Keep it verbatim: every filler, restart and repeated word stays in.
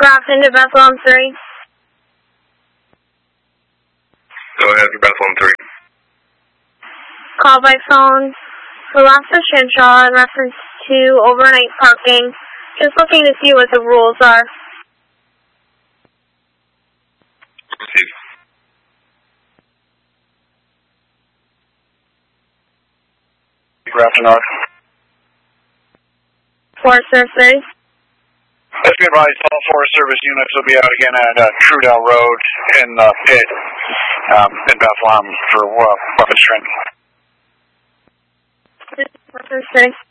Draft into Bethlehem three. Go ahead for Bethlehem three. Call by phone for Lassa Shinshaw in reference to overnight parking. Just looking to see what the rules are. Receive. Grafton North. Forest Service three. Let's be advised, all Forest Service units will be out again at uh, Trudell Road in the pit um, in Bethlehem for uh, weapons training. Forest Service three.